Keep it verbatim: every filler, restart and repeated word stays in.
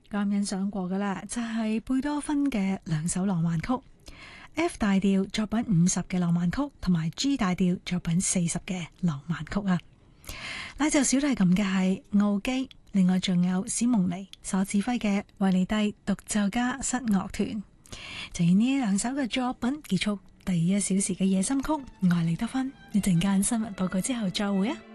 啱欣賞過噶啦，就係貝多芬嘅兩首浪漫曲，F 大調作品五十嘅浪漫曲，同埋 G 大調作品四十嘅浪漫曲啊。拉奏小提琴嘅係奧基，另外仲有史蒙尼所指揮嘅維尼蒂獨奏家室樂團。就以呢兩首嘅作品結束第一小時嘅夜深曲，我係李德芬。一陣間新聞報告之後再會啊。